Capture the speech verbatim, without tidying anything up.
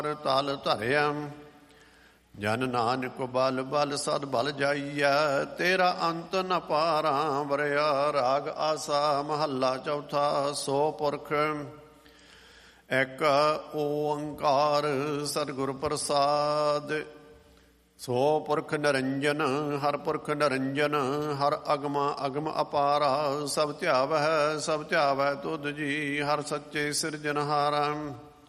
ਤਲ ਧਰਿਆ। ਜਨ ਨਾਨਕ ਬਲ ਬਲ ਸਦ ਬਲ ਜਾਈਐ, ਤੇਰਾ ਅੰਤ ਨ ਪਾਰਾਂ ਵਰਿਆ। ਰਾਗ ਆਸਾ ਮਹੱਲਾ ਚੌਥਾ। ਸੋ ਪੁਰਖ ਇੱਕ ਓੰਕਾਰ ਸਤਿਗੁਰ ਪ੍ਰਸਾਦ। ਸੋ ਪੁਰਖ ਨਿਰੰਜਨ ਹਰ ਪੁਰਖ ਨਿਰੰਜਨ, ਹਰ ਅਗਮਾ ਅਗਮ ਅਪਾਰਾ। ਸਭ ਧਿਆਵਹਿ ਸਭ ਧਿਆਵਹਿ ਤੁਧ ਜੀ, ਹਰ ਸੱਚੇ ਸਿਰਜਨਹਾਰਾ।